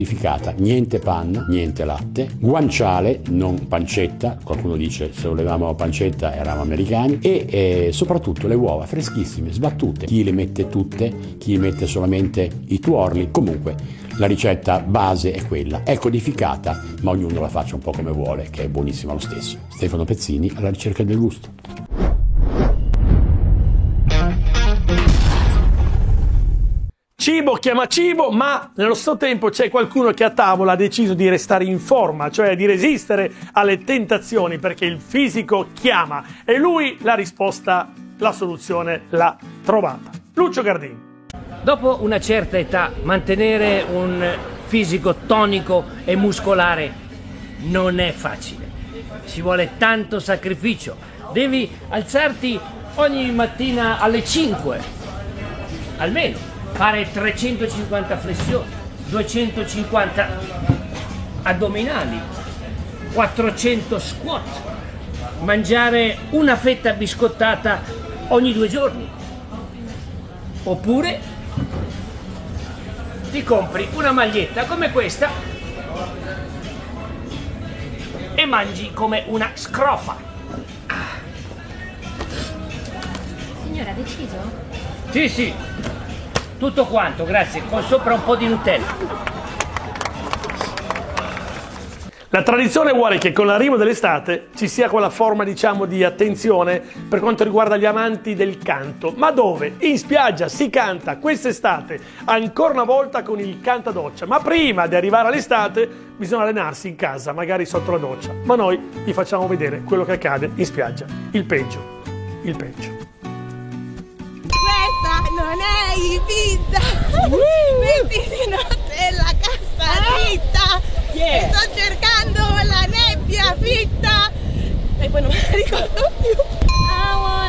Niente panna, niente latte, guanciale, non pancetta, qualcuno dice se volevamo pancetta eravamo americani, e soprattutto le uova freschissime, sbattute. Chi le mette tutte, chi mette solamente i tuorli, comunque la ricetta base è quella, è codificata, ma ognuno la faccia un po' come vuole, che è buonissima lo stesso. Stefano Pezzini, alla ricerca del gusto. Cibo chiama cibo, ma nello stesso tempo c'è qualcuno che a tavola ha deciso di restare in forma, cioè di resistere alle tentazioni, perché il fisico chiama. E lui la risposta, la soluzione l'ha trovata. Lucio Gardini. Dopo una certa età, mantenere un fisico tonico e muscolare non è facile. Ci vuole tanto sacrificio. Devi alzarti ogni mattina alle 5, almeno. Fare 350 flessioni, 250 addominali, 400 squat, mangiare una fetta biscottata ogni 2 giorni. Oppure ti compri una maglietta come questa e mangi come una scrofa. Signora, ha deciso? Sì, sì. Tutto quanto, grazie, con sopra un po' di Nutella. La tradizione vuole che con l'arrivo dell'estate ci sia quella forma, diciamo, di attenzione per quanto riguarda gli amanti del canto. Ma dove? In spiaggia si canta quest'estate, ancora una volta con il cantadoccia. Ma prima di arrivare all'estate bisogna allenarsi in casa, magari sotto la doccia. Ma noi vi facciamo vedere quello che accade in spiaggia. Il peggio. Il peggio. Non è Ibiza, metti di notte la castarita, sto cercando la nebbia fitta e poi non me la ricordo più.